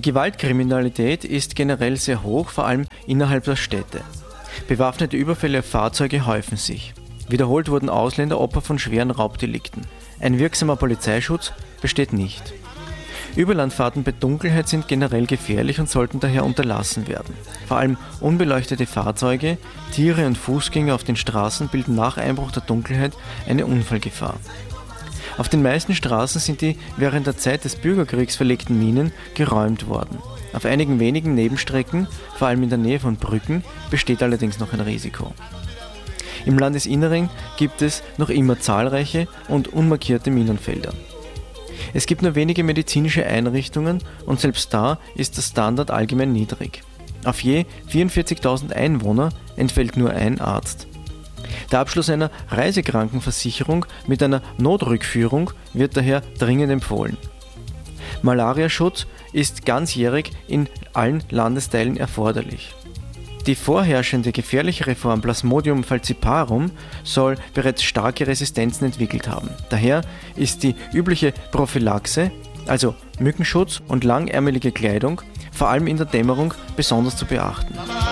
Die Gewaltkriminalität ist generell sehr hoch, vor allem innerhalb der Städte. Bewaffnete Überfälle auf Fahrzeuge häufen sich. Wiederholt wurden Ausländer Opfer von schweren Raubdelikten. Ein wirksamer Polizeischutz besteht nicht. Überlandfahrten bei Dunkelheit sind generell gefährlich und sollten daher unterlassen werden. Vor allem unbeleuchtete Fahrzeuge, Tiere und Fußgänger auf den Straßen bilden nach Einbruch der Dunkelheit eine Unfallgefahr. Auf den meisten Straßen sind die während der Zeit des Bürgerkriegs verlegten Minen geräumt worden. Auf einigen wenigen Nebenstrecken, vor allem in der Nähe von Brücken, besteht allerdings noch ein Risiko. Im Landesinneren gibt es noch immer zahlreiche und unmarkierte Minenfelder. Es gibt nur wenige medizinische Einrichtungen und selbst da ist der Standard allgemein niedrig. Auf je 44.000 Einwohner entfällt nur ein Arzt. Der Abschluss einer Reisekrankenversicherung mit einer Notrückführung wird daher dringend empfohlen. Malariaschutz ist ganzjährig in allen Landesteilen erforderlich. Die vorherrschende gefährlichere Form Plasmodium falciparum soll bereits starke Resistenzen entwickelt haben. Daher ist die übliche Prophylaxe, also Mückenschutz und langärmelige Kleidung, vor allem in der Dämmerung besonders zu beachten.